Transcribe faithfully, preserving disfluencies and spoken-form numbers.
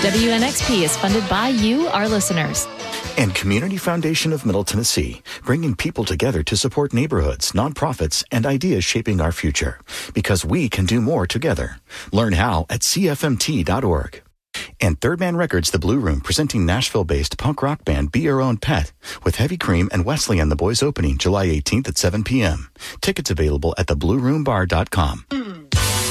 W N X P is funded by you, our listeners. And Community Foundation of Middle Tennessee, bringing people together to support neighborhoods, nonprofits, and ideas shaping our future. Because we can do more together. Learn how at C F M T dot org. And Third Man Records, The Blue Room, presenting Nashville-based punk rock band Be Your Own Pet, with Heavy Cream and Wesley and the Boys opening July eighteenth at seven p.m. Tickets available at the blue room bar dot com.